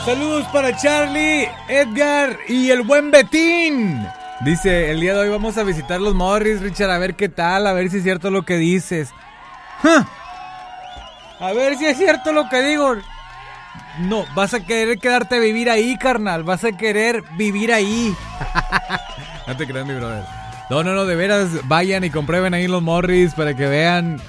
Saludos para Charlie, Edgar y el buen Betín. Dice, el día de hoy vamos a visitar los Morris, Richard, a ver qué tal, a ver si es cierto lo que dices. A ver si es cierto lo que digo. No, vas a querer quedarte a vivir ahí, carnal, vas a querer vivir ahí. No te creas, mi brother. No, de veras, vayan y comprueben ahí los Morris para que vean.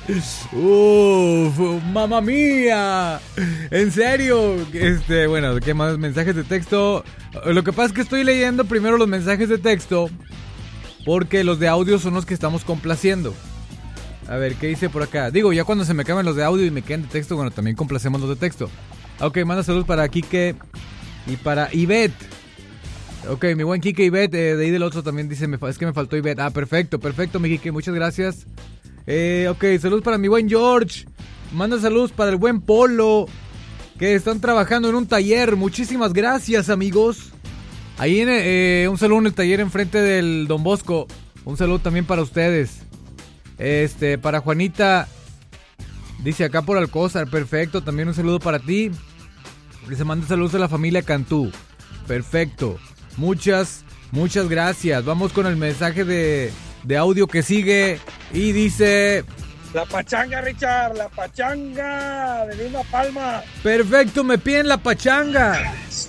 Mamma mía. En serio. Bueno, ¿qué más? Mensajes de texto. Lo que pasa es que estoy leyendo primero los mensajes de texto, porque los de audio son los que estamos complaciendo. A ver, ¿qué dice por acá? Digo, ya cuando se me acaben los de audio y me queden de texto, bueno, también complacemos los de texto. Ok, manda saludos para Kike y para Ivette. Ok, mi buen Kike y Ivette, de ahí del otro también dice, es que me faltó Ivette. Ah, perfecto, mi Kike, muchas gracias. Ok, saludos para mi buen George. Manda saludos para el buen Polo, que están trabajando en un taller. Muchísimas gracias, amigos. Ahí un saludo en el taller enfrente del Don Bosco. Un saludo también para ustedes. Para Juanita, dice acá por Alcózar, perfecto. También un saludo para ti. Les manda saludos a la familia Cantú. Perfecto. Muchas gracias. Vamos con el mensaje de audio que sigue. Y dice... La pachanga, Richard, la pachanga de Lima Palma. Perfecto, me piden la pachanga.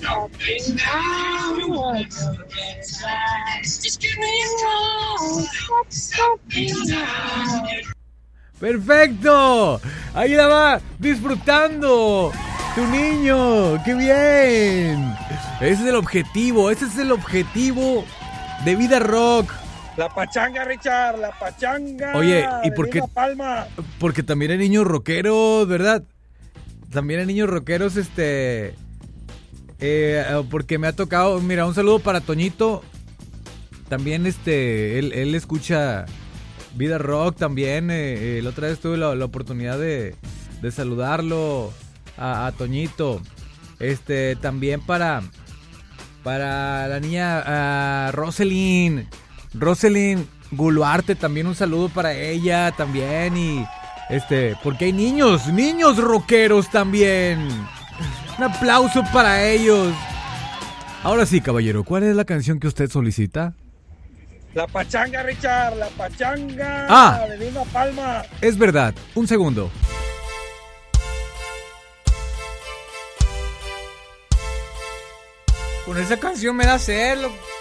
Perfecto. Ahí la va, disfrutando. Tu niño, qué bien. Ese es el objetivo de Vida Rock. La pachanga, Richard, la pachanga. Oye, ¿y por qué? Palma. Porque también hay niños rockeros, ¿verdad? También hay niños rockeros, porque me ha tocado, mira, un saludo para Toñito. También, él escucha Vida Rock también. La otra vez tuve la oportunidad de saludarlo a Toñito. También para la niña Roselyn Guluarte, también un saludo para ella también. Y porque hay niños rockeros también. Un aplauso para ellos. Ahora sí, caballero, ¿cuál es la canción que usted solicita? La pachanga, Richard, la pachanga de Lima Palma. Es verdad, un segundo. Con esa canción me da celo.